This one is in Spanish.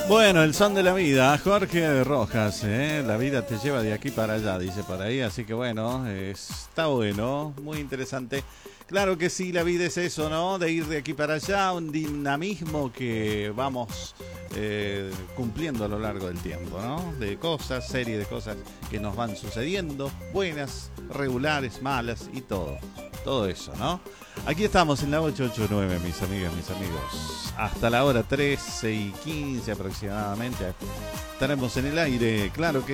Bueno, el son de la vida, Jorge Rojas, la vida te lleva de aquí para allá, dice por ahí, así que bueno, está bueno, muy interesante. Claro que sí, la vida es eso, ¿no? De ir de aquí para allá, un dinamismo que vamos cumpliendo a lo largo del tiempo, ¿no? De cosas, serie de cosas que nos van sucediendo, buenas, regulares, malas y todo eso, ¿no? Aquí estamos en la 889, mis amigas, mis amigos. Hasta la hora 13:15 aproximadamente estaremos en el aire, claro que